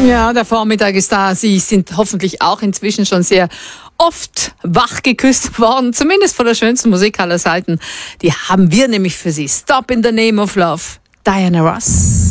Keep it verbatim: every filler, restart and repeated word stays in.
Ja, der Vormittag ist da. Sie sind hoffentlich auch inzwischen schon sehr oft wach geküsst worden, zumindest von der schönsten Musik aller Zeiten. Die haben wir nämlich für Sie. Stop in the Name of Love, Diana Ross.